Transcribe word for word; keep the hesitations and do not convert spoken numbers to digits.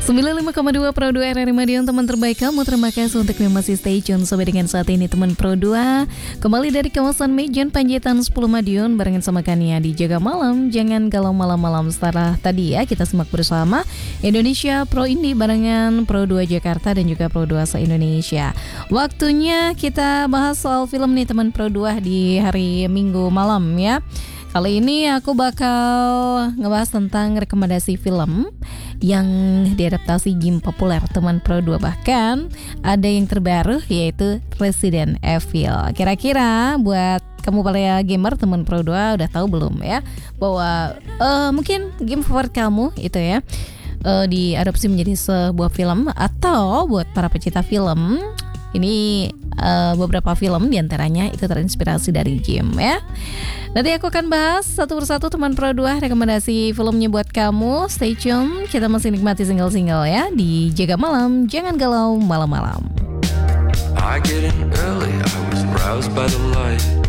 sembilan puluh lima koma dua Pro dua R R I Madiun, teman terbaik kamu. Terima kasih untuk yang masih stay tune sampai dengan saat ini, teman Pro dua. Kembali dari kawasan Mejen Panjaitan sepuluh Madiun barengan sama Kania di Jaga Malam. Jangan galau malam-malam. Setelah tadi ya kita simak bersama Indonesia Pro Indie barengan Pro dua Jakarta dan juga Pro dua se-Indonesia. Waktunya kita bahas soal film nih teman Pro dua di hari Minggu malam ya. Kali ini aku bakal ngebahas tentang rekomendasi film yang diadaptasi game populer teman Pro dua. Bahkan ada yang terbaru yaitu Resident Evil. Kira-kira buat kamu para gamer teman Pro dua udah tahu belum ya bahwa uh, mungkin game favorit kamu itu ya uh, diadopsi menjadi sebuah film, atau buat para pecinta film ini uh, beberapa film diantaranya itu terinspirasi dari game ya. Nanti aku akan bahas satu persatu teman Pro dua rekomendasi filmnya buat kamu. Stay tune, kita masih nikmati single-single ya di Jaga Malam. Jangan galau malam-malam. I get in early, I was roused by the light.